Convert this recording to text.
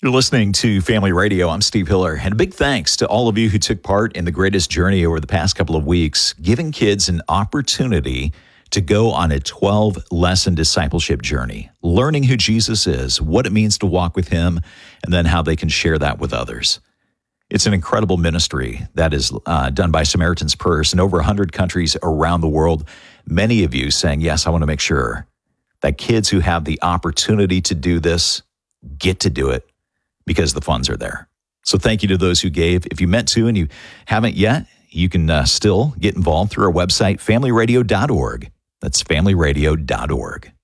You're listening to Family Radio. I'm Steve Hiller, and a big thanks to all of you who took part in the greatest journey over the past couple of weeks, giving kids an opportunity to go on a 12-lesson discipleship journey, learning who Jesus is, what it means to walk with him, and then how they can share that with others. It's an incredible ministry that is done by Samaritan's Purse in over 100 countries around the world. Many of you saying, yes, I want to make sure that kids who have the opportunity to do this get to do it because the funds are there. So thank you to those who gave. If you meant to and you haven't yet, you can still get involved through our website, familyradio.org. That's familyradio.org.